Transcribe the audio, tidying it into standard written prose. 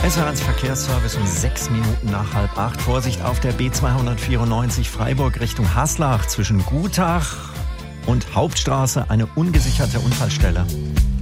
SR1 Verkehrsservice um 6 Minuten nach 7:30. Vorsicht auf der B294 Freiburg Richtung Haslach zwischen Gutach und Hauptstraße, eine ungesicherte Unfallstelle.